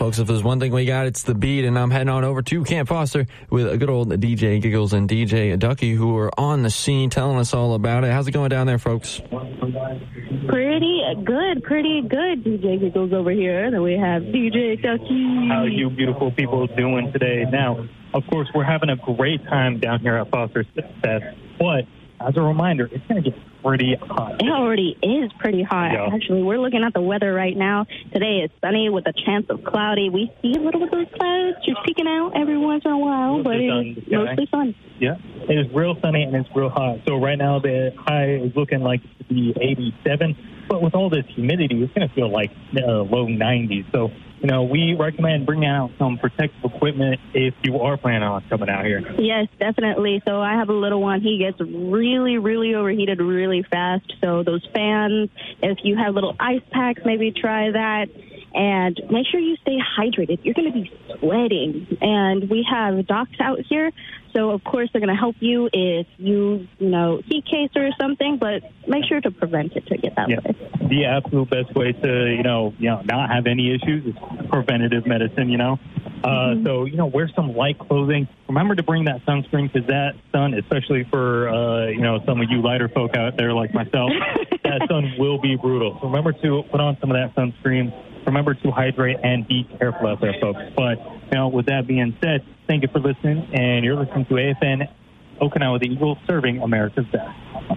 folks, if there's one thing we got, it's the beat, and I'm heading on over to Camp Foster with a good old DJ Giggles and DJ Ducky, who are on the scene telling us all about it. How's it going down there, folks? Pretty good, DJ Giggles over here. Then we have DJ Ducky. How are you beautiful people doing today? Now, of course, we're having a great time down here at Foster Fest, but as a reminder, it's going to get pretty hot. It already is pretty hot, Actually. We're looking at the weather right now. Today is sunny with a chance of cloudy. We see a little bit of those clouds just peeking out every once in a while, but it's mostly sun. Yeah, it is real sunny and it's real hot. So right now the high is looking like it to be 87, but with all this humidity, it's going to feel like low 90s. So, you know, we recommend bringing out some protective equipment if you are planning on coming out here. Yes, definitely. So I have a little one. He gets really, really overheated really fast. So those fans, if you have little ice packs, maybe try that. And make sure you stay hydrated. You're going to be sweating. And we have docs out here. So, of course, they're going to help you if you heat case or something. But make sure to prevent it to get that way. The absolute best way to, not have any issues is preventative medicine, So, wear some light clothing. Remember to bring that sunscreen because that sun, especially for, some of you lighter folk out there like myself, that sun will be brutal. So remember to put on some of that sunscreen. Remember to hydrate and be careful out there, folks. But, with that being said, thank you for listening. And you're listening to AFN Okinawa, the Eagles, serving America's best.